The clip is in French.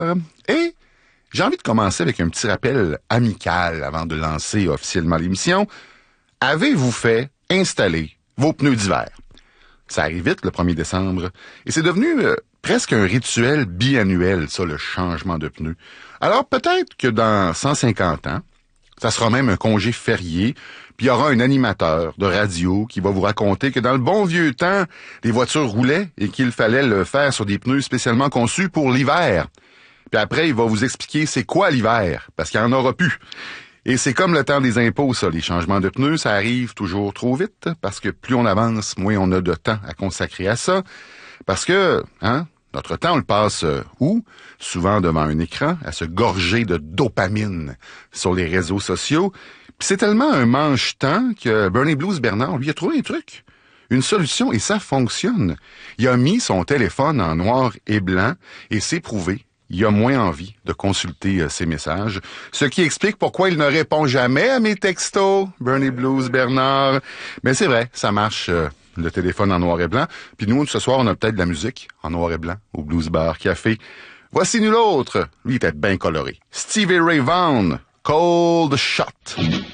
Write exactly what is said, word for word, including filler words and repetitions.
Et j'ai envie de commencer avec un petit rappel amical avant de lancer officiellement l'émission. Avez-vous fait installer vos pneus d'hiver? Ça arrive vite le premier décembre et c'est devenu euh, presque un rituel biannuel, ça, le changement de pneus. Alors peut-être que dans cent cinquante ans, ça sera même un congé férié, puis il y aura un animateur de radio qui va vous raconter que dans le bon vieux temps, les voitures roulaient et qu'il fallait le faire sur des pneus spécialement conçus pour l'hiver. Puis après, il va vous expliquer c'est quoi l'hiver, parce qu'il n'y en aura plus. Et c'est comme le temps des impôts, ça, les changements de pneus, ça arrive toujours trop vite, parce que plus on avance, moins on a de temps à consacrer à ça. Parce que, hein, notre temps, on le passe euh, où? Souvent devant un écran, à se gorger de dopamine sur les réseaux sociaux. Puis c'est tellement un manche-temps que Bernie Blues Bernard, lui, a trouvé un truc, une solution, et ça fonctionne. Il a mis son téléphone en noir et blanc, et c'est prouvé. Il a moins envie de consulter euh, ses messages, ce qui explique pourquoi il ne répond jamais à mes textos, Bernie Blues Bernard. Mais c'est vrai, ça marche, euh, le téléphone en noir et blanc. Puis nous, ce soir, on a peut-être de la musique en noir et blanc au Blues Bar Café. Voici nul autre, lui il était bien coloré. Stevie Ray Vaughan, Cold Shot.